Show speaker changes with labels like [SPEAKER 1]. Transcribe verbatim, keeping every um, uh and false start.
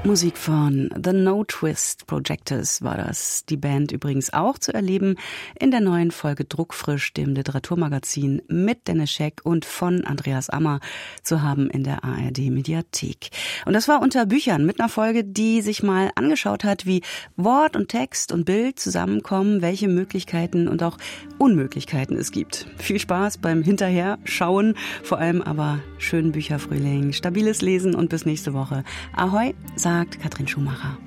[SPEAKER 1] Musik von The No Twist Projectors war das. Die Band übrigens auch zu erleben in der neuen Folge Druckfrisch, dem Literaturmagazin mit Dennis Scheck und von Andreas Ammer zu haben in der A R D Mediathek. Und das war unter Büchern mit einer Folge, die sich mal angeschaut hat, wie Wort und Text und Bild zusammenkommen, welche Möglichkeiten und auch Unmöglichkeiten es gibt. Viel Spaß beim Hinterherschauen, vor allem aber schönen Bücherfrühling, stabiles Lesen und bis nächste Woche. Ahoi, sagt Katrin Schumacher.